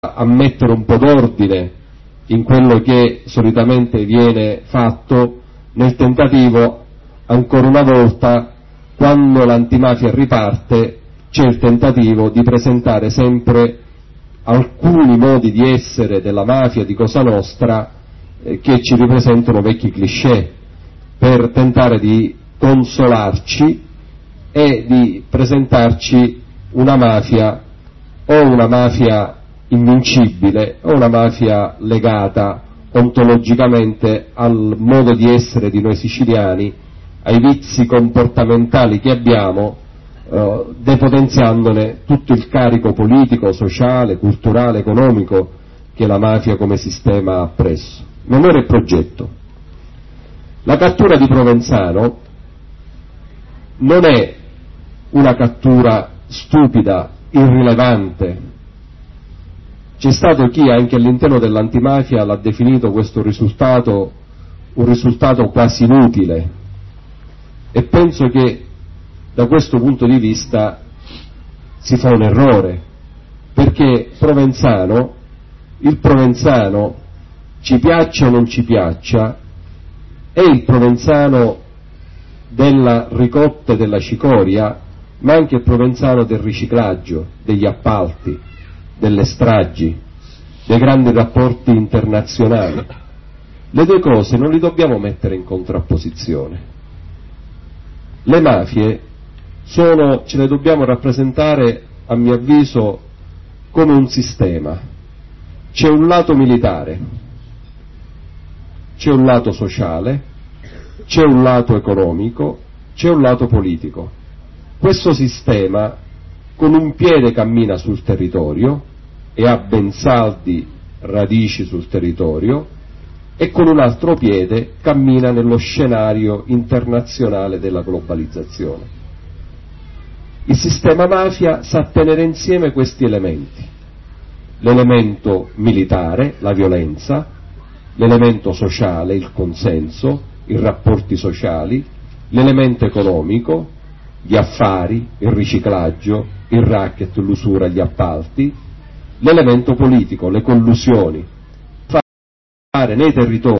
a mettere un po' d'ordine in quello che solitamente viene fatto nel tentativo, ancora una volta, quando l'antimafia riparte, c'è il tentativo di presentare sempre alcuni modi di essere della mafia, di Cosa Nostra, che ci ripresentano vecchi cliché, per tentare di consolarci e di presentarci una mafia, o una mafia invincibile, o una mafia legata ontologicamente al modo di essere di noi siciliani, ai vizi comportamentali che abbiamo, depotenziandone tutto il carico politico, sociale, culturale, economico che la mafia come sistema ha preso. Memoria e progetto. La cattura di Provenzano non è una cattura stupida, irrilevante. C'è stato chi anche all'interno dell'antimafia l'ha definito questo risultato un risultato quasi inutile, e penso che da questo punto di vista si fa un errore, perché il Provenzano, ci piaccia o non ci piaccia, è il Provenzano della ricotta e della cicoria, ma anche il Provenzano del riciclaggio, degli appalti, delle stragi, dei grandi rapporti internazionali. Le due cose non li dobbiamo mettere in contrapposizione. Le mafie ce le dobbiamo rappresentare, a mio avviso, come un sistema. C'è un lato militare, c'è un lato sociale, c'è un lato economico, c'è un lato politico. Questo sistema con un piede cammina sul territorio e ha ben saldi radici sul territorio, e con un altro piede cammina nello scenario internazionale della globalizzazione. Il sistema mafia sa tenere insieme questi elementi: l'elemento militare, la violenza, l'elemento sociale, il consenso, i rapporti sociali, l'elemento economico, gli affari, il riciclaggio, il racket, l'usura, gli appalti, l'elemento politico, le collusioni, fare nei territori,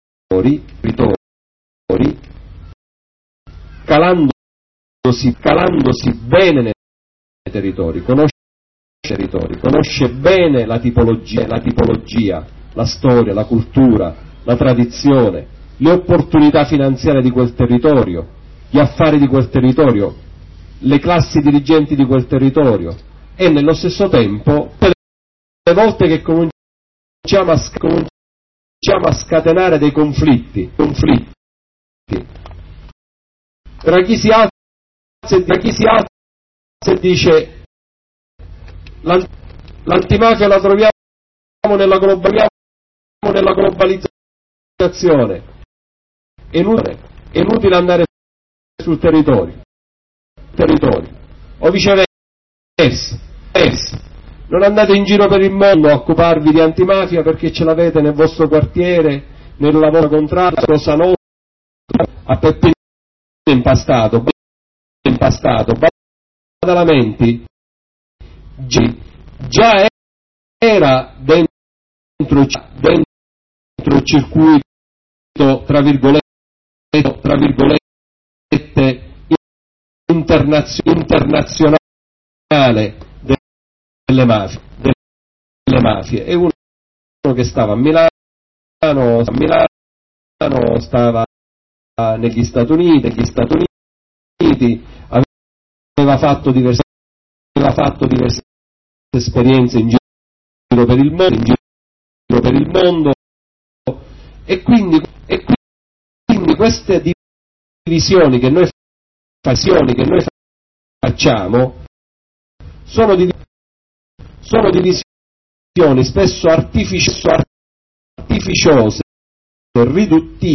calandosi bene nei territori, conosce bene la tipologia, la storia, la cultura, la tradizione, le opportunità finanziarie di quel territorio, gli affari di quel territorio, le classi dirigenti di quel territorio, e nello stesso tempo, le volte che cominciamo a scatenare dei conflitti tra chi si alza e dice l'antimafia la troviamo nella globalizzazione, è inutile andare sul territorio, o viceversa, non andate in giro per il mondo a occuparvi di antimafia perché ce l'avete nel vostro quartiere, nel lavoro contrario, Cosa Nostra, a peppino impastato, Badalamenti già era dentro il circuito, tra virgolette, internazionale delle mafie. È uno che stava a Milano, stava negli Stati Uniti, aveva fatto diverse esperienze in giro per il mondo, e quindi queste divisioni che noi facciamo sono divisioni spesso artificiose, riduttive,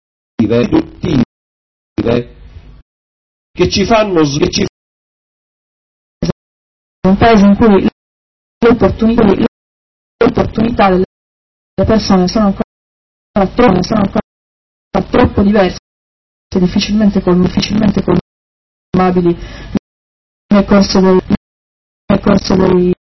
che ci fanno un paese in cui le opportunità delle persone sono ancora troppo diverse, difficilmente colmabili nel corso dei